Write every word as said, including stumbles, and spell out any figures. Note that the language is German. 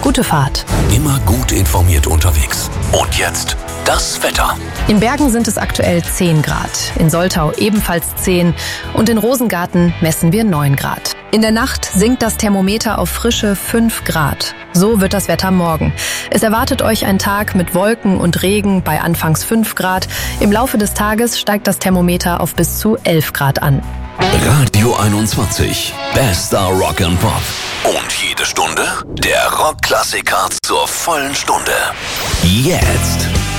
Gute Fahrt. Immer gut informiert unterwegs. Und jetzt das Wetter. In Bergen sind es aktuell zehn Grad, in Soltau ebenfalls zehn und in Rosengarten messen wir neun Grad. In der Nacht sinkt das Thermometer auf frische fünf Grad. So wird das Wetter morgen. Es erwartet euch ein Tag mit Wolken und Regen bei anfangs fünf Grad. Im Laufe des Tages steigt das Thermometer auf bis zu elf Grad an. Radio einundzwanzig. Bester Rock and Pop. Und jede Stunde der Rockklassiker zur vollen Stunde. Jetzt.